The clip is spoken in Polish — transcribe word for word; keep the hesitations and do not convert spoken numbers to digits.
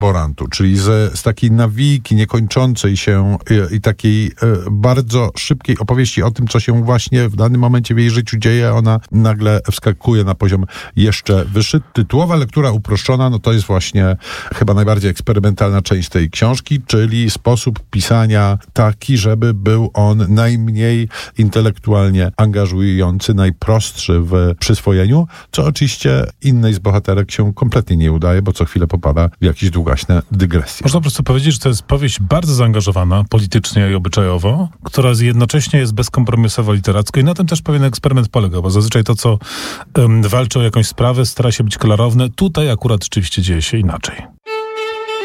Borantu, czyli z, z takiej nawijki niekończącej się i, i takiej y, bardzo szybkiej opowieści o tym, co się właśnie w danym momencie w jej życiu dzieje, ona nagle wskakuje na poziom jeszcze wyższy. Tytułowa lektura uproszczona, no to jest właśnie chyba najbardziej eksperymentalna część tej książki, czyli sposób pisania taki, żeby był on najmniej intelektualnie angażujący, najprostszy w przyswojeniu, co oczywiście innej z bohaterek się kompletnie nie udaje, bo co chwilę popada w jakieś długaśne dygresje. Można po prostu powiedzieć, że to jest powieść bardzo zaangażowana politycznie i obyczajowo, która jednocześnie jest bezkompromisowa literacko i na tym też pewien eksperyment polega, bo zazwyczaj to, co um, walczy o jakąś sprawę, stara się być klarowne. Tutaj akurat rzeczywiście dzieje się inaczej.